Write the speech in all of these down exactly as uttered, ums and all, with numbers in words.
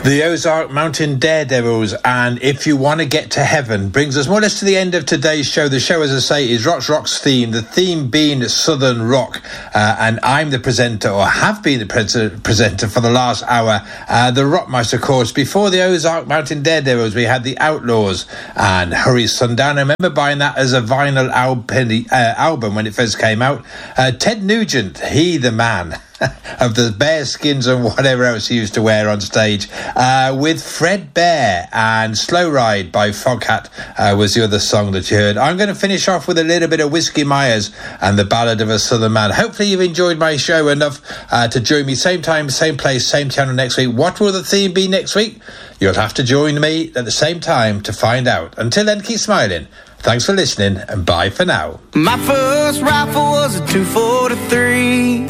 The Ozark Mountain Daredevils and If You Want to Get to Heaven brings us more or less to the end of today's show. The show, as I say, is Rock's Rock's theme, the theme being Southern Rock. Uh, and I'm the presenter, or have been the pre- presenter for the last hour. Uh, the Rockmeister, of course. Before the Ozark Mountain Daredevils, we had the Outlaws and Hurry Sundown. I remember buying that as a vinyl al- uh, album when it first came out. Uh, Ted Nugent, he the man. Of the bear skins and whatever else he used to wear on stage, uh, with Fred Bear, and Slow Ride by Foghat uh, was the other song that you heard. I'm going to finish off with a little bit of Whiskey Myers and the Ballad of a Southern Man. Hopefully you've enjoyed my show enough uh, to join me same time, same place, same channel next week. What will the theme be next week? You'll have to join me at the same time to find out. Until then, keep smiling. Thanks for listening, and bye for now. My first rifle was a two forty-three.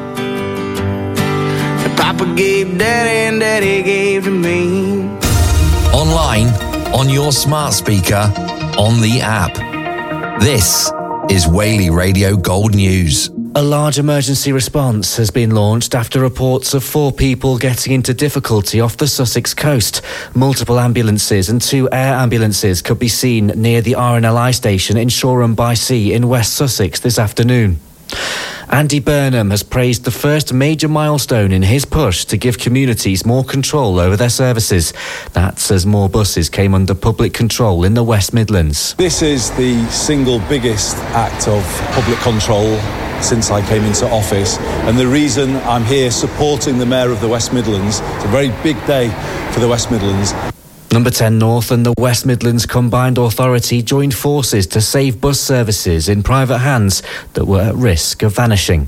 Papa gave Daddy and Daddy gave to me. Online, on your smart speaker, on the app. This is Whaley Radio Gold News. A large emergency response has been launched after reports of four people getting into difficulty off the Sussex coast. Multiple ambulances and two air ambulances could be seen near the R N L I station in Shoreham by Sea in West Sussex this afternoon. Andy Burnham has praised the first major milestone in his push to give communities more control over their services. That's as more buses came under public control in the West Midlands. This is the single biggest act of public control since I came into office, and the reason I'm here supporting the Mayor of the West Midlands, it's a very big day for the West Midlands. Number ten North and the West Midlands Combined Authority joined forces to save bus services in private hands that were at risk of vanishing.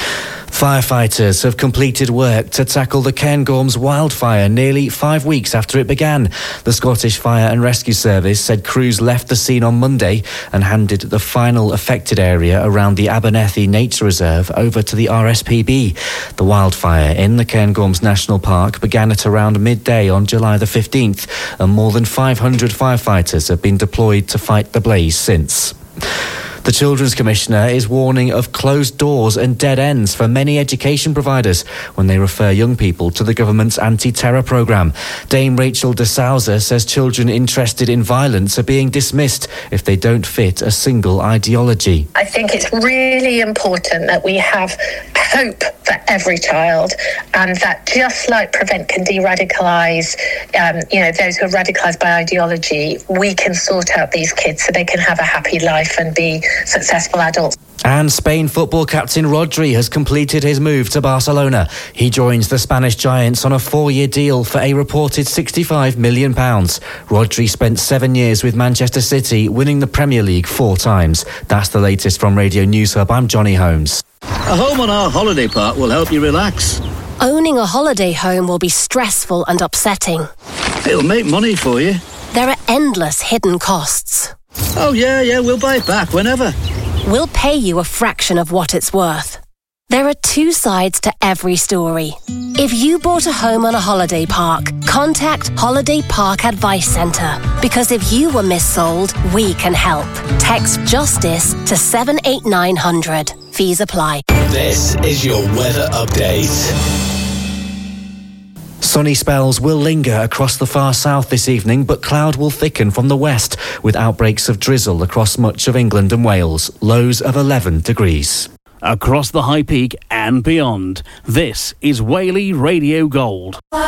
Firefighters have completed work to tackle the Cairngorms wildfire nearly five weeks after it began. The Scottish Fire and Rescue Service said crews left the scene on Monday and handed the final affected area around the Abernethy Nature Reserve over to the R S P B. The wildfire in the Cairngorms National Park began at around midday on July the fifteenth, and more than five hundred firefighters have been deployed to fight the blaze since. The Children's Commissioner is warning of closed doors and dead ends for many education providers when they refer young people to the government's anti-terror programme. Dame Rachel de Souza says children interested in violence are being dismissed if they don't fit a single ideology. I think it's really important that we have hope for every child, and that just like Prevent can de-radicalise, um, you know, those who are radicalised by ideology, we can sort out these kids so they can have a happy life and be successful adults. And Spain football captain Rodri has completed his move to Barcelona. He joins the Spanish Giants on a four-year deal for a reported sixty-five million pounds. Rodri spent seven years with Manchester City, winning the Premier League four times. That's the latest from Radio News Hub. I'm Johnny Holmes. A home on our holiday park will help you relax. Owning a holiday home will be stressful and upsetting. It'll make money for you. There are endless hidden costs. Oh, yeah, yeah, we'll buy it back whenever. We'll pay you a fraction of what it's worth. There are two sides to every story. If you bought a home on a holiday park, contact Holiday Park Advice Centre, because if you were missold, we can help. Text JUSTICE to seven eight nine hundred. Fees apply. This is your weather update. Sunny spells will linger across the far south this evening, but cloud will thicken from the west with outbreaks of drizzle across much of England and Wales. Lows of eleven degrees. Across the High Peak and beyond, this is Whaley Radio Gold.